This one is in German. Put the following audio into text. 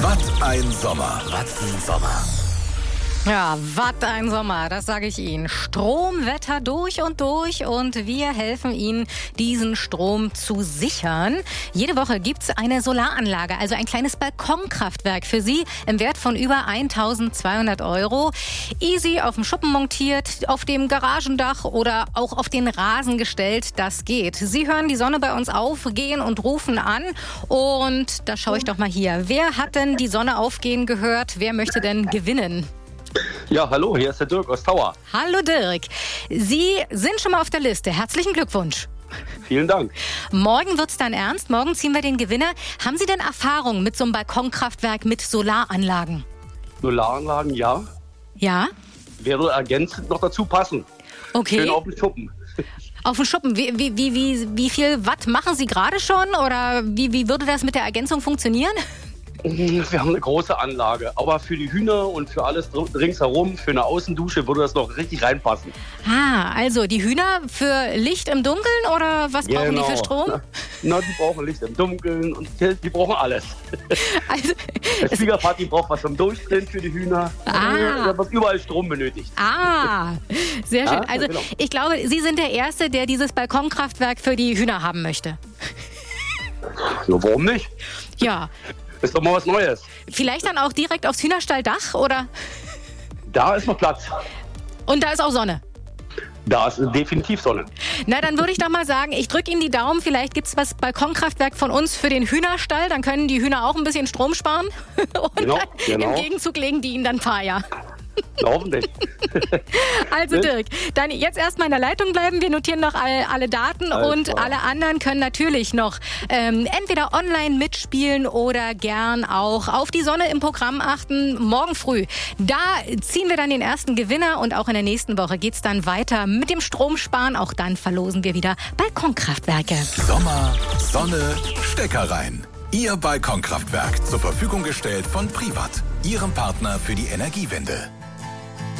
Was ein Sommer. Was ein Sommer. Ja, was ein Sommer, das sage ich Ihnen. Stromwetter durch und wir helfen Ihnen, diesen Strom zu sichern. Jede Woche gibt's eine Solaranlage, also ein kleines Balkonkraftwerk für Sie im Wert von über 1.200 €. Easy auf dem Schuppen montiert, auf dem Garagendach oder auch auf den Rasen gestellt, das geht. Sie hören die Sonne bei uns aufgehen und rufen an. Und da schaue ich doch mal hier. Wer hat denn die Sonne aufgehen gehört? Wer möchte denn gewinnen? Ja, hallo, hier ist der Dirk aus Tauer. Hallo Dirk. Sie sind schon mal auf der Liste. Herzlichen Glückwunsch. Vielen Dank. Morgen wird's dann ernst. Morgen ziehen wir den Gewinner. Haben Sie denn Erfahrung mit so einem Balkonkraftwerk mit Solaranlagen? Solaranlagen, ja. Ja? Wäre ergänzend noch dazu passen. Okay. Schön auf dem Schuppen. Auf dem Schuppen. Wie viel Watt machen Sie gerade schon? Oder wie würde das mit der Ergänzung funktionieren? Wir haben eine große Anlage, aber für die Hühner und für alles ringsherum, für eine Außendusche würde das noch richtig reinpassen. Ah, also die Hühner für Licht im Dunkeln oder was brauchen die für Strom? Na, die brauchen Licht im Dunkeln und die brauchen alles. Also, Der Schwiegervater braucht was zum Durchdrehen für die Hühner. Da wird überall Strom benötigt. Ah, sehr schön. Ja, Also genau. ich glaube, Sie sind der Erste, der dieses Balkonkraftwerk für die Hühner haben möchte. Ja, warum nicht? Ja. Ist doch mal was Neues. Vielleicht dann auch direkt aufs Hühnerstalldach, oder? Da ist noch Platz. Und da ist auch Sonne. Da ist definitiv Sonne. Na, dann würde ich doch mal sagen, ich drücke Ihnen die Daumen. Vielleicht gibt es was Balkonkraftwerk von uns für den Hühnerstall. Dann können die Hühner auch ein bisschen Strom sparen. Und Genau. im Gegenzug legen die Ihnen dann ein paar, ja. Hoffentlich. Also Dirk, dann jetzt erstmal in der Leitung bleiben. Wir notieren noch alle Daten und klar. alle anderen können natürlich noch entweder online mitspielen oder gern auch auf die Sonne im Programm achten. Morgen früh, da ziehen wir dann den ersten Gewinner und auch in der nächsten Woche geht's dann weiter mit dem Stromsparen. Auch dann verlosen wir wieder Balkonkraftwerke. Sommer, Sonne, Stecker rein. Ihr Balkonkraftwerk zur Verfügung gestellt von Privat, Ihrem Partner für die Energiewende.